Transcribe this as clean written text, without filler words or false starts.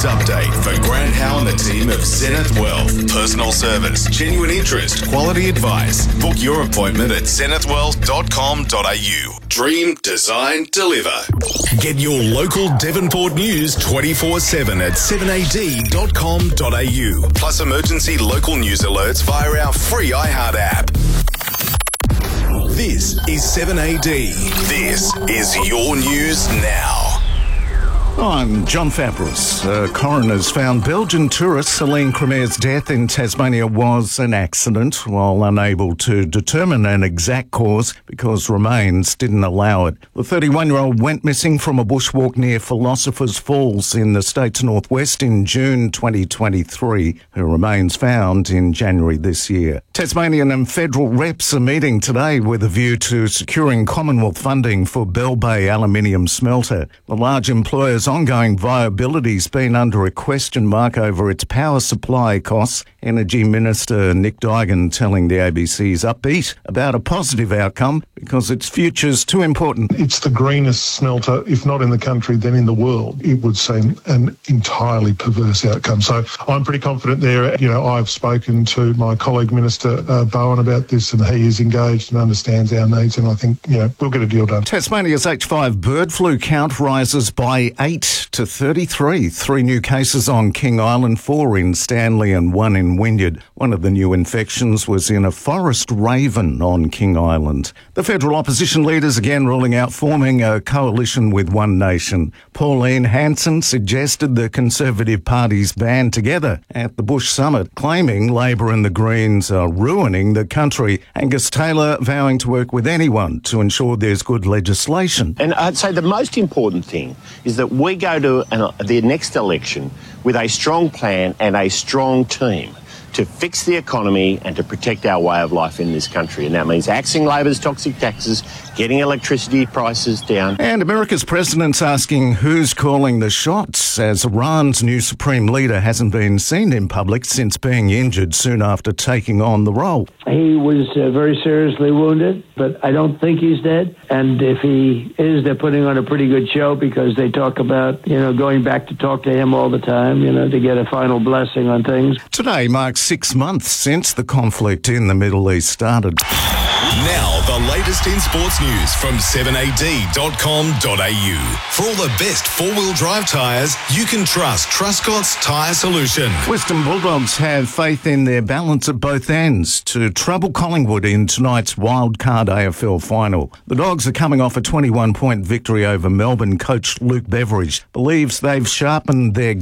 news update for Grant Howe and the team of Zenith Wealth. Personal service, genuine interest, quality advice. Book your appointment at zenithwealth.com.au. Dream, design, deliver. Get your local Devonport news 24/7 at 7ad.com.au. Plus emergency local news alerts via our free iHeart app. This is 7AD. This is your news now. I'm John Fabris. Coroners found Belgian tourist Celine Cremer's death in Tasmania was an accident, while unable to determine an exact cause because remains didn't allow it. The 31-year-old went missing from a bushwalk near Philosopher's Falls in the state's northwest in June 2023. Her remains found in January this year. Tasmanian and federal reps are meeting today with a view to securing Commonwealth funding for Bell Bay Aluminium Smelter. The large employer's ongoing viability's been under a question mark over its power supply costs. Energy Minister Nick Duigan telling the ABC's upbeat about a positive outcome because its future's too important. It's the greenest smelter, if not in the country, then in the world. It would seem an entirely perverse outcome. So I'm pretty confident there. I've spoken to my colleague Minister Bowen about this, and he is engaged and understands our needs, and I think, we'll get a deal done. Tasmania's H5 bird flu count rises by 8 to 33. 3 new cases on King Island, 4 in Stanley and 1 in Wynyard. One of the new infections was in a forest raven on King Island. The federal opposition leaders again ruling out forming a coalition with One Nation. Pauline Hanson suggested the Conservative parties band together at the Bush Summit, claiming Labor and the Greens are ruining the country. Angus Taylor vowing to work with anyone to ensure there's good legislation. And I'd say the most important thing is that we go to the next election with a strong plan and a strong team to fix the economy and to protect our way of life in this country. And that means axing Labor's toxic taxes, getting electricity prices down. And America's president's asking who's calling the shots, as Iran's new supreme leader hasn't been seen in public since being injured soon after taking on the role. He was very seriously wounded, but I don't think he's dead. And if he is, they're putting on a pretty good show because they talk about, going back to talk to him all the time, to get a final blessing on things. Today marks 6 months since the conflict in the Middle East started. Now, the latest in sports news from 7ad.com.au. For all the best four-wheel drive tyres, you can trust Truscott's Tyre Solution. Western Bulldogs have faith in their balance at both ends to trouble Collingwood in tonight's wildcard AFL final. The Dogs are coming off a 21-point victory over Melbourne. Coach Luke Beveridge believes they've sharpened their